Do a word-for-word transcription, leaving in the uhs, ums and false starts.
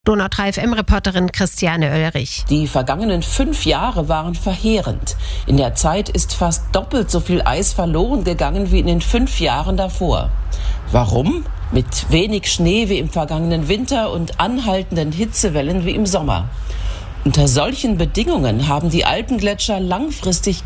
Donau drei F M-Reporterin Christiane Oelrich. Die vergangenen fünf Jahre waren verheerend. In der Zeit ist fast doppelt so viel Eis verloren gegangen wie in den fünf Jahren davor. Warum? Mit wenig Schnee wie im vergangenen Winter und anhaltenden Hitzewellen wie im Sommer. Unter solchen Bedingungen haben die Alpengletscher langfristig